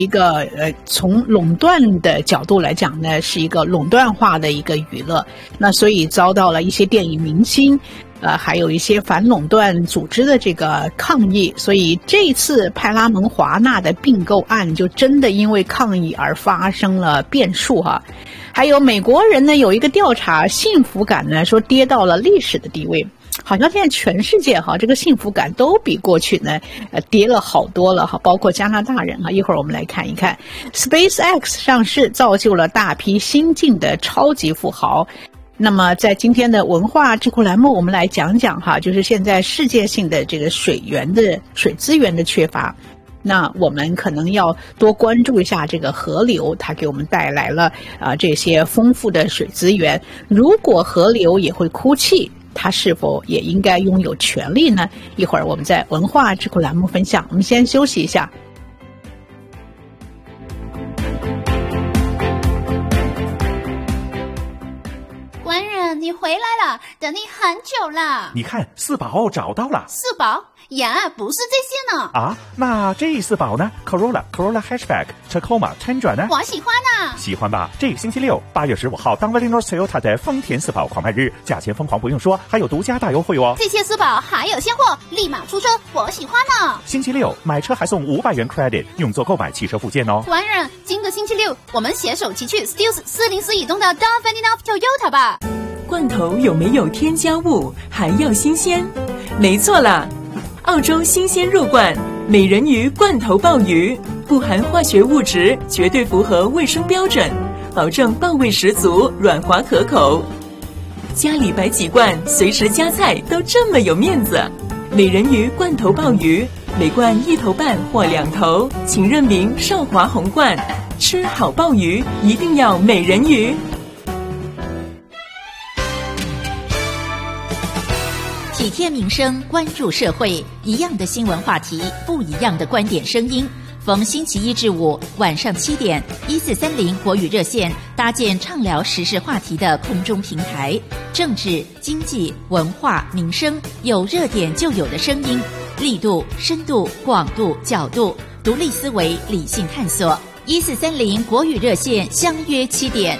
一个从垄断的角度来讲呢，是一个垄断化的一个娱乐，那所以遭到了一些电影明星还有一些反垄断组织的这个抗议，所以这一次派拉蒙华纳的并购案就真的因为抗议而发生了变数哈。还有美国人呢有一个调查，幸福感呢说跌到了历史的低位，好像现在全世界哈这个幸福感都比过去呢跌了好多了哈，包括加拿大人哈。一会儿我们来看一看 SpaceX 上市造就了大批新晋的超级富豪。那么在今天的文化智库栏目，我们来讲讲哈，就是现在世界性的这个水资源的缺乏，那我们可能要多关注一下这个河流，它给我们带来了这些丰富的水资源。如果河流也会哭泣，它是否也应该拥有权利呢？一会儿我们在文化智库栏目分享。我们先休息一下。 官人，你回来了，等你很久了。 你看，4宝找到了。 4宝呀，不是这些呢。 啊，那这4宝呢 ？Corolla Hatchback、Tacoma、Tundra 呢？ 我喜欢啊。 喜欢吧？这个星期六8月15号，当 Valino Toyota 的丰田4宝狂卖日，价钱疯狂不用说，还有独家大优惠哦。 这些4宝还有现货，立马出车，我喜欢呢。 星期六买车还送500元 credit， 用作购买汽车附件哦。 官人，今个星期六我们携手齐去 Stills 404以东的 Don Valino Toyota 吧。 罐头有没有添加物，还要新鲜？没错啦，澳洲新鲜入罐美人鱼罐头鲍鱼，不含化学物质，绝对符合卫生标准，保证鲍味十足，软滑可口。家里摆几罐，随时夹菜都这么有面子。美人鱼罐头鲍鱼，每罐1头半或2头，请认明少华红罐。吃好鲍鱼，一定要美人鱼。 体贴民生，关注社会，一样的新闻话题，不一样的观点声音。逢星期1至5晚上7点，1430国语热线搭建畅聊时事话题的空中平台，政治、经济、文化、民生，有热点就有的声音，力度、深度、广度、角度，独立思维，理性探索。1430国语热线相约7点。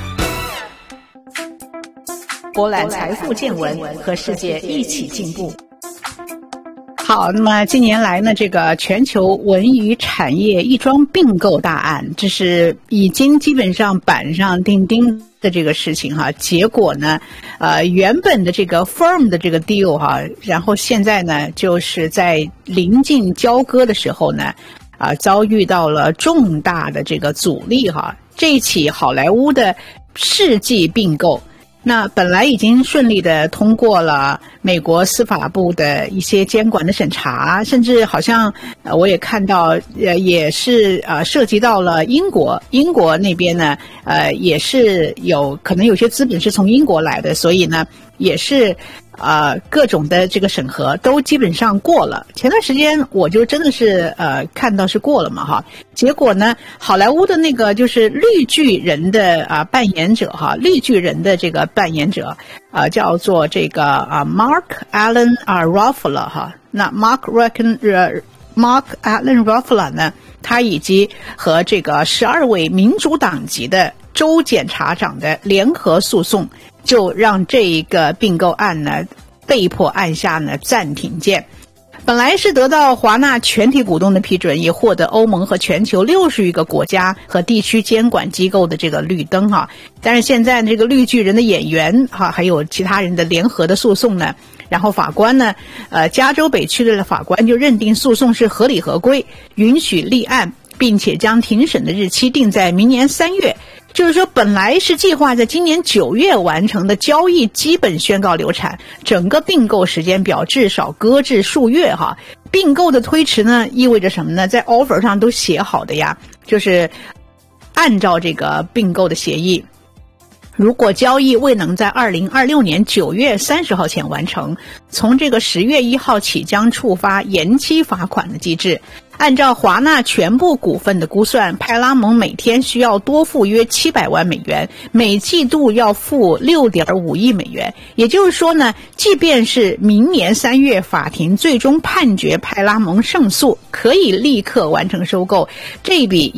博览财富见闻，和世界一起进步。好，那么近年来呢，这个全球文娱产业一桩并购大案，这是已经基本上板上钉钉的这个事情哈。结果呢，原本的这个 firm 的这个 deal 哈，然后现在呢，就是在临近交割的时候呢，遭遇到了重大的这个阻力哈。这一起好莱坞的世纪并购，那本来已经顺利的通过了美国司法部的一些监管的审查，甚至好像我也看到也是涉及到了英国那边呢也是可能有些资本是从英国来的，所以呢也是各种的这个审核都基本上过了。前段时间我就真的是看到是过了嘛哈，结果呢好莱坞的那个就是绿巨人的扮演者哈，绿巨人的这个扮演者叫做这个Mark Allen Ruffalo 哈，那 Mark Allen Ruffalo 呢，他以及和这个12位民主党籍的州检察长的联合诉讼，就让这一个并购案呢被迫按下呢暂停键。本来是得到华纳全体股东的批准，也获得欧盟和全球60余个国家和地区监管机构的这个绿灯哈。但是现在这个绿巨人的演员哈，还有其他人的联合的诉讼呢，然后法官呢，加州北区的法官就认定诉讼是合理合规，允许立案，并且将庭审的日期定在明年3月。就是说本来是计划在今年9月完成的交易基本宣告流产，整个并购时间表至少搁置数月哈。并购的推迟呢意味着什么呢？在 offer 上都写好的呀，就是按照这个并购的协议，如果交易未能在2026年9月30号前完成，从这个10月1号起将触发延期罚款的机制。 按照华纳全部股份的估算，派拉蒙每天需要多付约700万美元，每季度要付6.5亿美元。也就是说呢，即便是明年3月法庭最终判决派拉蒙胜诉，可以立刻完成收购，这笔